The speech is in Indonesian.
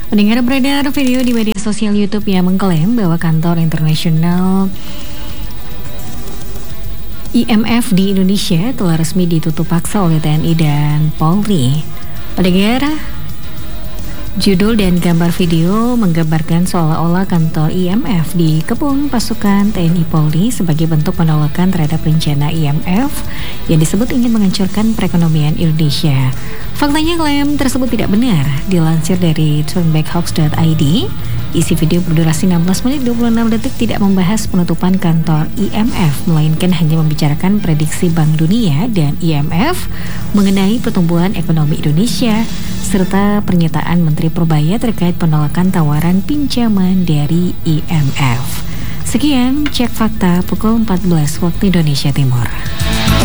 Pendengar, beredar video di media sosial YouTube yang mengklaim bahwa kantor internasional IMF di Indonesia telah resmi ditutup paksa oleh TNI dan Polri. Pendengar, judul dan gambar video menggambarkan seolah-olah kantor IMF dikepung pasukan TNI Polri sebagai bentuk penolakan terhadap rencana IMF yang disebut ingin menghancurkan perekonomian Indonesia. Faktanya klaim tersebut tidak benar. Dilansir dari turnbackhoax.id, isi video berdurasi 16 menit 26 detik tidak membahas penutupan kantor IMF, melainkan hanya membicarakan prediksi Bank Dunia dan IMF mengenai pertumbuhan ekonomi Indonesia, serta pernyataan Menteri Purbaya terkait penolakan tawaran pinjaman dari IMF. Sekian Cek Fakta pukul 14 waktu Indonesia Timur.